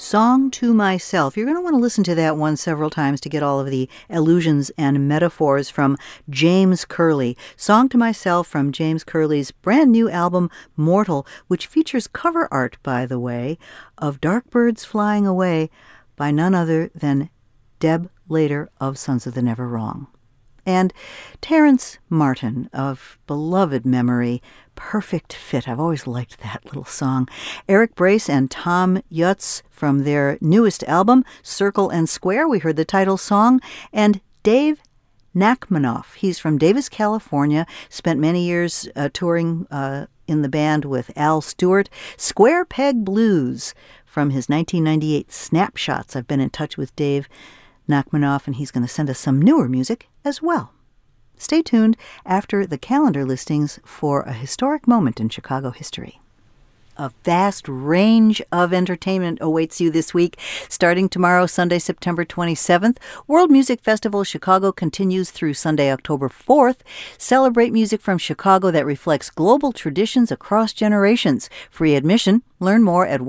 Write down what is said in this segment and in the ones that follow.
Song to Myself. You're going to want to listen to that one several times to get all of the allusions and metaphors from James Curley. Song to Myself from James Curley's brand new album, Mortal, which features cover art, by the way, of Dark Birds Flying Away by none other than Deb Lader of Sons of the Never Wrong. And Terrence Martin of beloved memory, Perfect Fit. I've always liked that little song. Eric Brace and Tom Yutz from their newest album, Circle and Square. We heard the title song. And Dave Nachmanoff. He's from Davis, California. Spent many years touring in the band with Al Stewart. Square Peg Blues from his 1998 Snapshots. I've been in touch with Dave Nachmanoff, and he's going to send us some newer music as well. Stay tuned after the calendar listings for a historic moment in Chicago history. A vast range of entertainment awaits you this week. Starting tomorrow, Sunday, September 27th, World Music Festival Chicago continues through Sunday, October 4th. Celebrate music from Chicago that reflects global traditions across generations. Free admission. Learn more at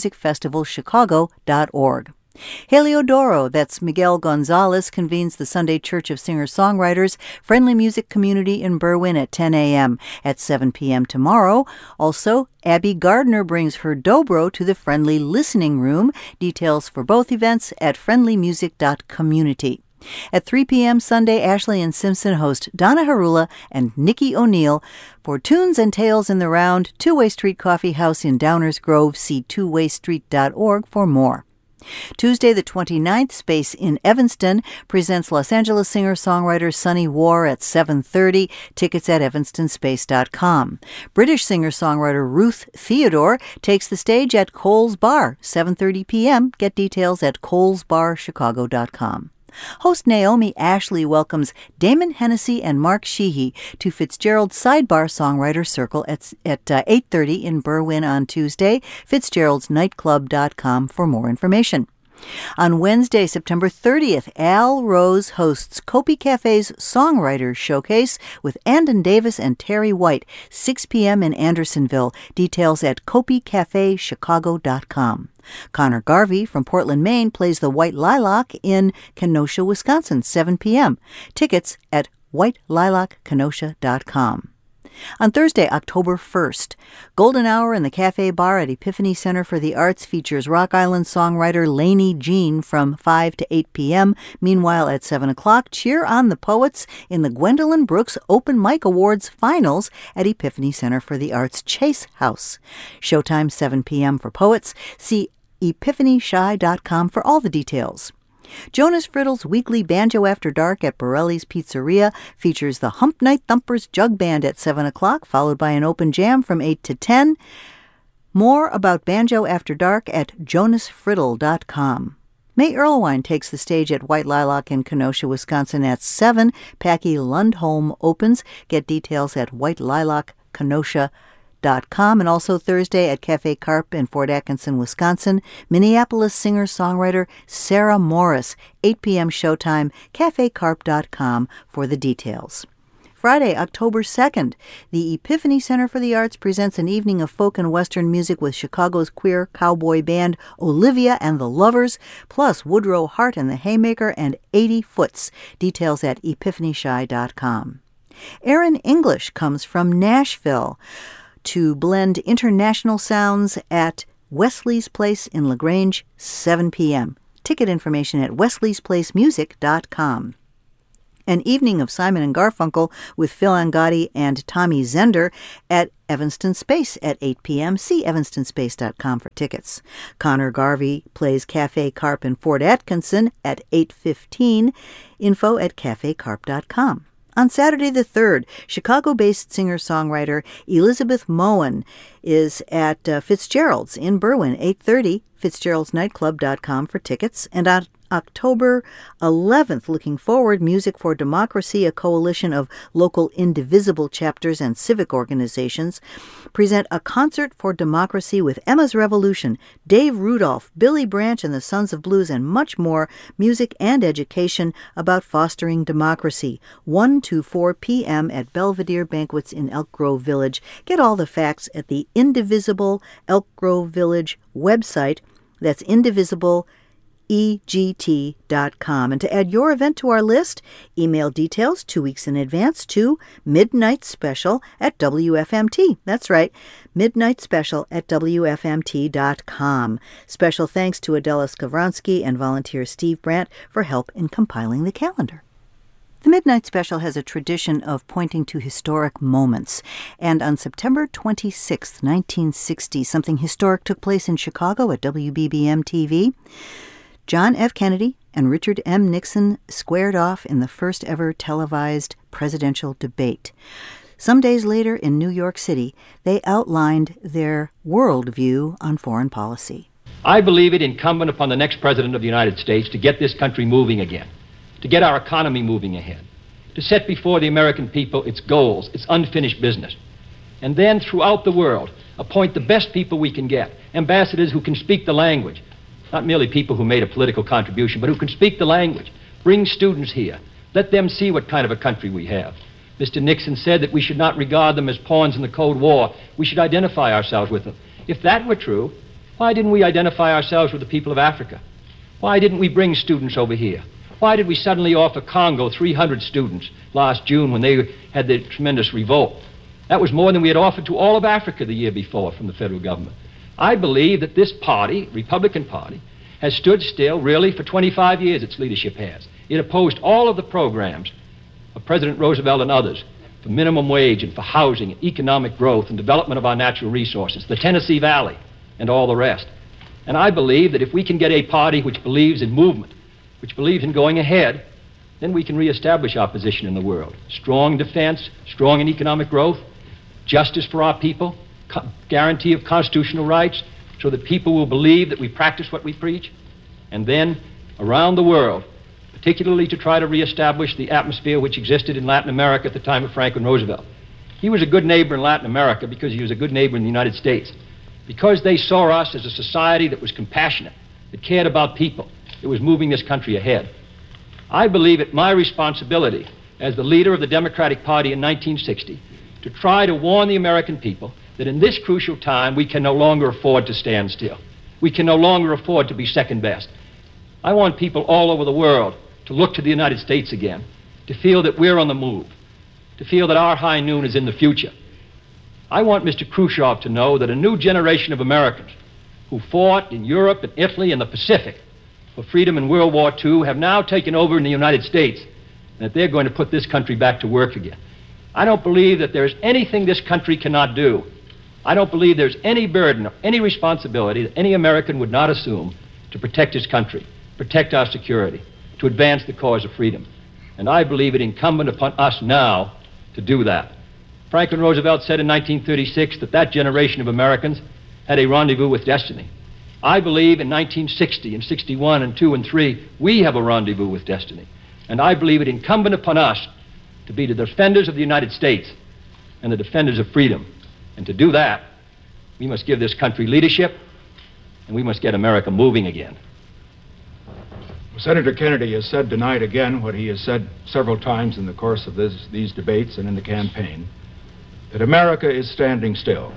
worldmusicfestivalchicago.org. Heliodoro, that's Miguel Gonzalez, convenes the Sunday Church of Singer-Songwriters Friendly Music Community in Berwyn at 10 a.m. At 7 p.m. tomorrow. Also, Abby Gardner brings her dobro to the Friendly Listening Room. Details for both events at friendlymusic.community. At 3 p.m. Sunday, Ashley and Simpson host Donna Harula and Nikki O'Neill for Tunes and Tales in the Round, Two-Way Street Coffee House in Downers Grove. See twowaystreet.org for more. Tuesday the 29th, Space in Evanston presents Los Angeles singer-songwriter Sunny War at 7:30. Tickets at evanstonspace.com. British singer-songwriter Ruth Theodore takes the stage at Cole's Bar, 7:30 p.m. Get details at colesbarchicago.com. Host Naomi Ashley welcomes Damon Hennessy and Mark Sheehy to Fitzgerald's Sidebar Songwriter Circle at 8:30 in Berwyn on Tuesday. Fitzgerald'sNightclub.com for more information. On Wednesday, September 30th, Al Rose hosts Kopi Cafe's Songwriters Showcase with Andon Davis and Terry White, 6 p.m. in Andersonville. Details at kopicafechicago.com. Connor Garvey from Portland, Maine plays the White Lilac in Kenosha, Wisconsin, 7 p.m. Tickets at whitelilackenosha.com. On Thursday, October 1st, Golden Hour in the Cafe Bar at Epiphany Center for the Arts features Rock Island songwriter Lainey Jean from 5 to 8 p.m. Meanwhile, at 7 o'clock, cheer on the poets in the Gwendolyn Brooks Open Mic Awards Finals at Epiphany Center for the Arts Chase House. Showtime 7 p.m. for poets. See epiphanyshy.com for all the details. Jonas Frittle's weekly Banjo After Dark at Borelli's Pizzeria features the Hump Night Thumpers Jug Band at 7 o'clock, followed by an open jam from 8 to 10. More about Banjo After Dark at jonasfrittle.com. May Erlewine takes the stage at White Lilac in Kenosha, Wisconsin at 7. Packy Lundholm opens. Get details at whitelilackenosha.com. And also Thursday at Cafe Carp in Fort Atkinson, Wisconsin, Minneapolis singer-songwriter Sarah Morris, 8 p.m. showtime, cafecarp.com for the details. Friday, October 2nd, the Epiphany Center for the Arts presents an evening of folk and Western music with Chicago's queer cowboy band Olivia and the Lovers, plus Woodrow Hart and the Haymaker and 80 Foots. Details at epiphanyshy.com. Aaron English comes from Nashville to blend international sounds at Wesley's Place in LaGrange, 7 p.m. Ticket information at wesleysplacemusic.com. An evening of Simon and Garfunkel with Phil Angotti and Tommy Zender at Evanston Space at 8 p.m. See evanstonspace.com for tickets. Connor Garvey plays Cafe Carp in Fort Atkinson at 8:15. Info at cafecarp.com. On Saturday the 3rd, Chicago-based singer-songwriter Elizabeth Moen is at Fitzgerald's in Berwyn, 8:30, fitzgeraldsnightclub.com for tickets. And on October 11th, looking forward, Music for Democracy, a coalition of local indivisible chapters and civic organizations, present a concert for democracy with Emma's Revolution, Dave Rudolph, Billy Branch and the Sons of Blues, and much more, music and education about fostering democracy. 1 to 4 p.m. at Belvedere Banquets in Elk Grove Village. Get all the facts at the Indivisible Elk Grove Village website, That's indivisible, EGT.com. And to add your event to our list, email details 2 weeks in advance to Midnight Special at WFMT. That's right, Midnight Special at WFMT.com. Special thanks to Adela Skavronsky and volunteer Steve Brandt for help in compiling the calendar. The Midnight Special has a tradition of pointing to historic moments. And on September 26, 1960, something historic took place in Chicago at WBBM-TV. John F. Kennedy and Richard M. Nixon squared off in the first ever televised presidential debate. Some days later in New York City, they outlined their worldview on foreign policy. I believe it incumbent upon the next president of the United States to get this country moving again, to get our economy moving ahead, to set before the American people its goals, its unfinished business, and then throughout the world appoint the best people we can get, ambassadors who can speak the language, not merely people who made a political contribution, but who can speak the language, bring students here, let them see what kind of a country we have. Mr. Nixon said that we should not regard them as pawns in the Cold War. We should identify ourselves with them. If that were true, why didn't we identify ourselves with the people of Africa? Why didn't we bring students over here? Why did we suddenly offer Congo 300 students last June when they had the tremendous revolt? That was more than we had offered to all of Africa the year before from the federal government. I believe that this party, Republican Party, has stood still really for 25 years, its leadership has. It opposed all of the programs of President Roosevelt and others for minimum wage and for housing and economic growth and development of our natural resources, the Tennessee Valley and all the rest. And I believe that if we can get a party which believes in movement, which believes in going ahead, then we can reestablish our position in the world. Strong defense, strong in economic growth, justice for our people, guarantee of constitutional rights, so that people will believe that we practice what we preach, and then around the world, particularly to try to reestablish the atmosphere which existed in Latin America at the time of Franklin Roosevelt. He was a good neighbor in Latin America because he was a good neighbor in the United States, because they saw us as a society that was compassionate, that cared about people, that was moving this country ahead. I believe it my responsibility as the leader of the Democratic Party in 1960 to try to warn the American people that in this crucial time we can no longer afford to stand still. We can no longer afford to be second best. I want people all over the world to look to the United States again, to feel that we're on the move, to feel that our high noon is in the future. I want Mr. Khrushchev to know that a new generation of Americans who fought in Europe and Italy and the Pacific for freedom in World War II have now taken over in the United States, and that they're going to put this country back to work again. I don't believe that there's anything this country cannot do. I don't believe there's any burden or any responsibility that any American would not assume to protect his country, protect our security, to advance the cause of freedom. And I believe it incumbent upon us now to do that. Franklin Roosevelt said in 1936 that that generation of Americans had a rendezvous with destiny. I believe in 1960 and 61 and 2 and 3, we have a rendezvous with destiny. And I believe it incumbent upon us to be the defenders of the United States and the defenders of freedom. And to do that, we must give this country leadership, and we must get America moving again. Senator Kennedy has said tonight again what he has said several times in the course of these debates and in the campaign, that America is standing still.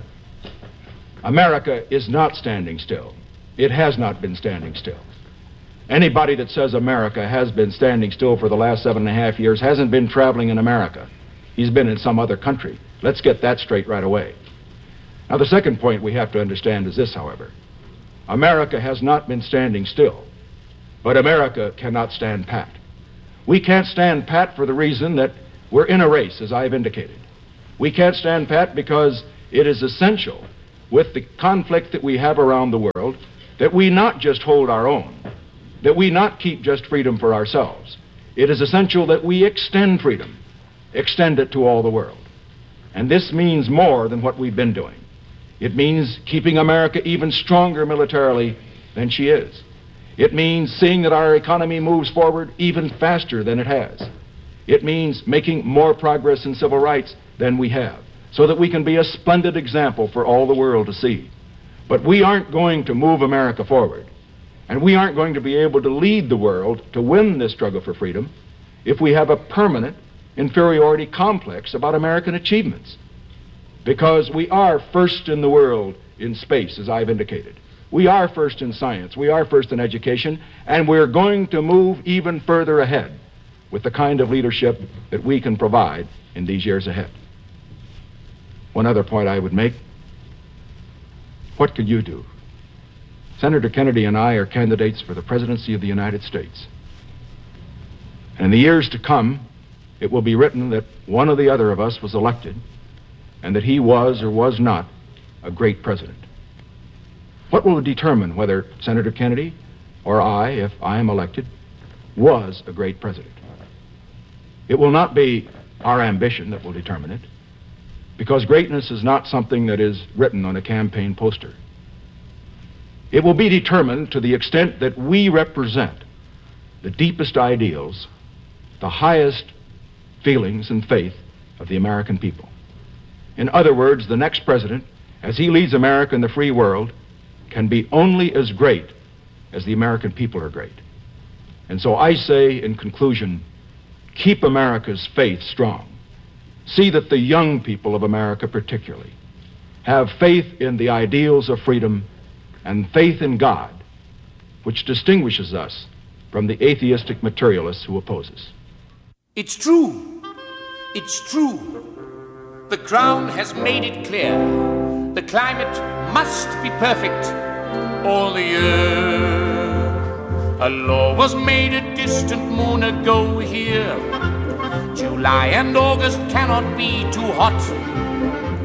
America is not standing still. It has not been standing still. Anybody that says America has been standing still for the last 7.5 years hasn't been traveling in America. He's been in some other country. Let's get that straight right away. Now, the second point we have to understand is this, however. America has not been standing still, but America cannot stand pat. We can't stand pat for the reason that we're in a race, as I've indicated. We can't stand pat because it is essential, with the conflict that we have around the world, that we not just hold our own, that we not keep just freedom for ourselves. It is essential that we extend freedom, extend it to all the world. And this means more than what we've been doing. It means keeping America even stronger militarily than she is. It means seeing that our economy moves forward even faster than it has. It means making more progress in civil rights than we have, so that we can be a splendid example for all the world to see. But we aren't going to move America forward, and we aren't going to be able to lead the world to win this struggle for freedom if we have a permanent inferiority complex about American achievements. Because we are first in the world in space, as I've indicated. We are first in science, we are first in education, and we're going to move even further ahead with the kind of leadership that we can provide in these years ahead. One other point I would make: what could you do? Senator Kennedy and I are candidates for the presidency of the United States. And in the years to come, it will be written that one or the other of us was elected and that he was or was not a great president. What will determine whether Senator Kennedy or I, if I am elected, was a great president? It will not be our ambition that will determine it, because greatness is not something that is written on a campaign poster. It will be determined to the extent that we represent the deepest ideals, the highest feelings and faith of the American people. In other words, the next president, as he leads America and the free world, can be only as great as the American people are great. And so I say in conclusion, keep America's faith strong. See that the young people of America particularly have faith in the ideals of freedom and faith in God, which distinguishes us from the atheistic materialists who oppose us. It's true. It's true. The Crown has made it clear. The climate must be perfect all the year. A law was made a distant moon ago here. July and August cannot be too hot.